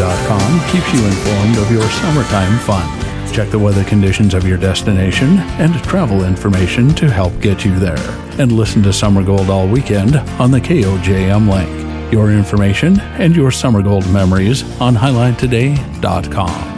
KOJM.com keeps you informed of your summertime fun. Check the weather conditions of your destination and travel information to help get you there. And listen to Summer Gold all weekend on the KOJM link. Your information and your Summer Gold memories on HighlineToday.com.